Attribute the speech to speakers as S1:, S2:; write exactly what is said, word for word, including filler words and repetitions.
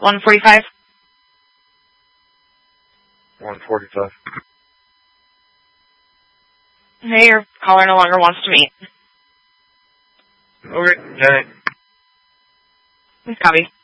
S1: one forty-five.
S2: one forty-five.
S1: Hey, your caller no longer wants to meet.
S2: Okay, Jenny.
S1: Copy.